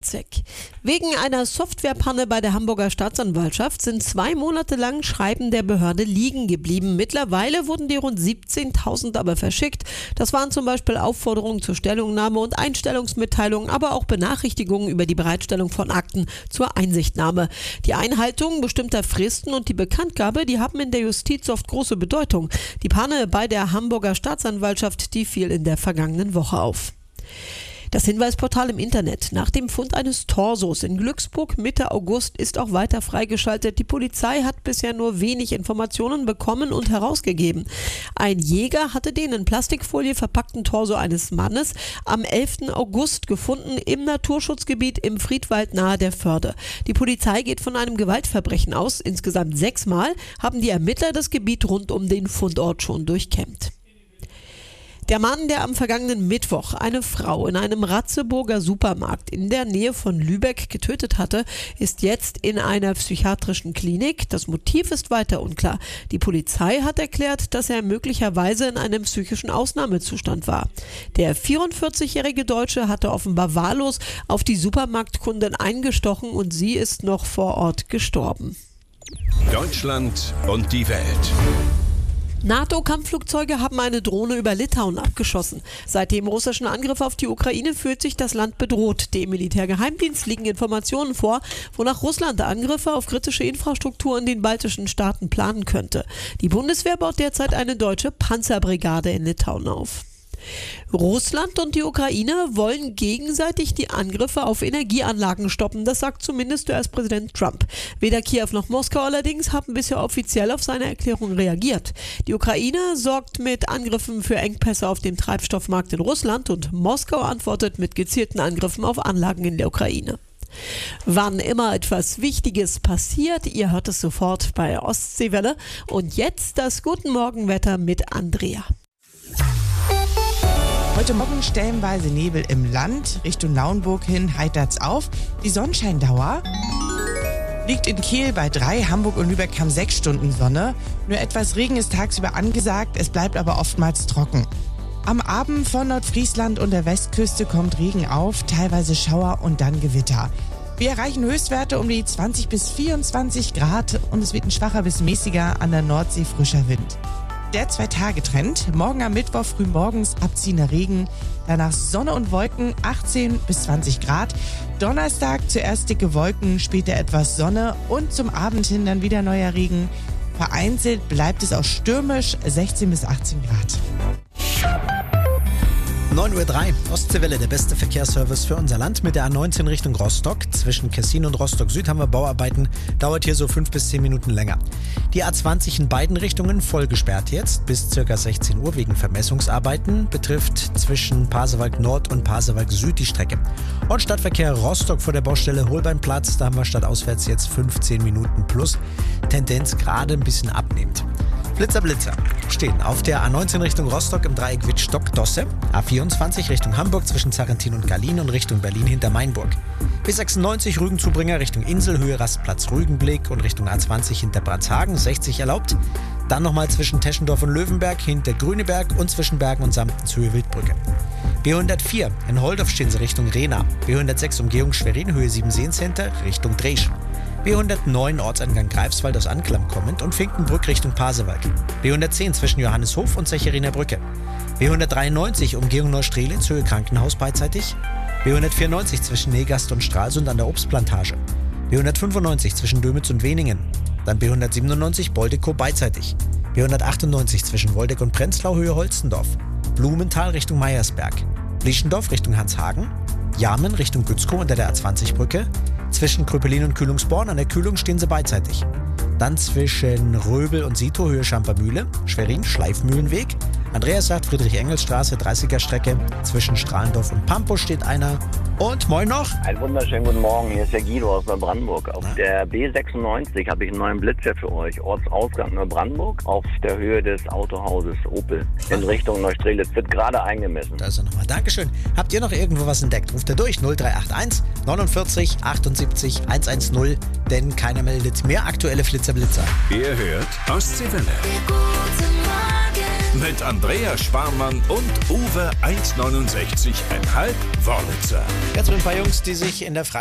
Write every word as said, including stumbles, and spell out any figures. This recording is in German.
Matzek. Wegen einer Softwarepanne bei der Hamburger Staatsanwaltschaft sind zwei Monate lang Schreiben der Behörde liegen geblieben. Mittlerweile wurden die rund siebzehntausend aber verschickt. Das waren zum Beispiel Aufforderungen zur Stellungnahme und Einstellungsmitteilungen, aber auch Benachrichtigungen über die Bereitstellung von Akten zur Einsichtnahme. Die Einhaltung bestimmter Fristen und die Bekanntgabe, die haben in der Justiz oft große Bedeutung. Die Panne bei der Hamburger Staatsanwaltschaft, die fiel in der vergangenen Woche auf. Das Hinweisportal im Internet. Nach dem Fund eines Torsos in Glücksburg Mitte August ist auch weiter freigeschaltet. Die Polizei hat bisher nur wenig Informationen bekommen und herausgegeben. Ein Jäger hatte den in Plastikfolie verpackten Torso eines Mannes am elften August gefunden im Naturschutzgebiet im Friedwald nahe der Förde. Die Polizei geht von einem Gewaltverbrechen aus. Insgesamt sechsmal haben die Ermittler das Gebiet rund um den Fundort schon durchkämmt. Der Mann, der am vergangenen Mittwoch eine Frau in einem Ratzeburger Supermarkt in der Nähe von Lübeck getötet hatte, ist jetzt in einer psychiatrischen Klinik. Das Motiv ist weiter unklar. Die Polizei hat erklärt, dass er möglicherweise in einem psychischen Ausnahmezustand war. Der vierundvierzigjährige Deutsche hatte offenbar wahllos auf die Supermarktkundin eingestochen und sie ist noch vor Ort gestorben. Deutschland und die Welt. NATO-Kampfflugzeuge haben eine Drohne über Litauen abgeschossen. Seit dem russischen Angriff auf die Ukraine fühlt sich das Land bedroht. Dem Militärgeheimdienst liegen Informationen vor, wonach Russland Angriffe auf kritische Infrastruktur in den baltischen Staaten planen könnte. Die Bundeswehr baut derzeit eine deutsche Panzerbrigade in Litauen auf. Russland und die Ukraine wollen gegenseitig die Angriffe auf Energieanlagen stoppen, das sagt zumindest U S-Präsident Trump. Weder Kiew noch Moskau allerdings haben bisher offiziell auf seine Erklärung reagiert. Die Ukraine sorgt mit Angriffen für Engpässe auf dem Treibstoffmarkt in Russland und Moskau antwortet mit gezielten Angriffen auf Anlagen in der Ukraine. Wann immer etwas Wichtiges passiert, ihr hört es sofort bei Ostseewelle. Und jetzt das Guten Morgenwetter mit Andrea. Heute Morgen stellenweise Nebel im Land. Richtung Lauenburg hin heitert's auf. Die Sonnenscheindauer liegt in Kiel bei drei, Hamburg und Lübeck haben sechs Stunden Sonne. Nur etwas Regen ist tagsüber angesagt, es bleibt aber oftmals trocken. Am Abend von Nordfriesland und der Westküste kommt Regen auf, teilweise Schauer und dann Gewitter. Wir erreichen Höchstwerte um die zwanzig bis vierundzwanzig Grad und es wird ein schwacher bis mäßiger, an der Nordsee frischer Wind. Der Zwei-Tage-Trend. Morgen am Mittwoch früh morgens abziehender Regen, danach Sonne und Wolken, achtzehn bis zwanzig Grad. Donnerstag zuerst dicke Wolken, später etwas Sonne und zum Abend hin dann wieder neuer Regen. Vereinzelt bleibt es auch stürmisch, sechzehn bis achtzehn Grad. neun Uhr drei, Ostseewelle, der beste Verkehrsservice für unser Land mit der A neunzehn Richtung Rostock. Zwischen Kessin und Rostock Süd haben wir Bauarbeiten, dauert hier so fünf bis zehn Minuten länger. Die A zwanzig in beiden Richtungen voll gesperrt jetzt bis ca. sechzehn Uhr wegen Vermessungsarbeiten, betrifft zwischen Pasewalk Nord und Pasewalk Süd die Strecke. Und Stadtverkehr Rostock vor der Baustelle Holbeinplatz, da haben wir stadtauswärts jetzt fünfzehn Minuten plus, Tendenz gerade ein bisschen abnehmend. Blitzer, Blitzer stehen auf der A neunzehn Richtung Rostock im Dreieck Wittstock-Dosse, A vierundzwanzig Richtung Hamburg zwischen Sarrentin und Gallien und Richtung Berlin hinter Mainburg. B sechsundneunzig Rügenzubringer Richtung Inselhöhe, Rastplatz Rügenblick und Richtung A zwanzig hinter Bratzhagen, sechzig erlaubt. Dann nochmal zwischen Teschendorf und Löwenberg hinter Grüneberg und zwischen Bergen und Samtens Höhe Wildbrücke. B hundertvier in Holdorf stehen sie Richtung Rehna. B hundertsechs Umgehung Schwerin, Höhe Siebenseen Center Richtung Dresch. B hundertneun Ortseingang Greifswald aus Anklam kommend und Finkenbrück Richtung Pasewalk. B hundertzehn zwischen Johanneshof und Zecheriner Brücke. B hundertdreiundneunzig Umgehung Neustrelitz, Höhe Krankenhaus beidseitig. B hundertvierundneunzig zwischen Negast und Stralsund an der Obstplantage. B hundertfünfundneunzig zwischen Dömitz und Weningen. Dann B hundertsiebenundneunzig Boldekow beidseitig. B hundertachtundneunzig zwischen Woldeck und Prenzlau, Höhe Holstendorf. Blumenthal Richtung Meiersberg. Lieschendorf Richtung Hanshagen. Jarmen Richtung Gützkow unter der A zwanzig Brücke. Zwischen Kröpelin und Kühlungsborn an der Kühlung stehen sie beidseitig. Dann zwischen Röbel und Sito, Höhe Schampermühle, Schwerin, Schleifmühlenweg. Andreassacht, Friedrich-Engels-Straße, dreißiger Strecke. Zwischen Strahlendorf und Pampo steht einer. Und moin noch. Einen wunderschönen guten Morgen, hier ist der Guido aus Neubrandenburg. Auf Na? der B sechsundneunzig habe ich einen neuen Blitzer für euch. Ortsausgang Neubrandenburg auf der Höhe des Autohauses Opel in Richtung Neustrelitz. Wird gerade eingemessen. Da ist er nochmal. Dankeschön. Habt ihr noch irgendwo was entdeckt? Ruft er durch null drei acht eins neunundvierzig achtundsiebzig hundertzehn, denn keiner meldet mehr aktuelle Flitzer-Blitzer. Ihr hört Ostseewelle. Mit Andrea Sparmann und Uwe eins neunundsechzig Komma fünf Wörlitzer. Jetzt mit ein paar Jungs, die sich in der Freizeit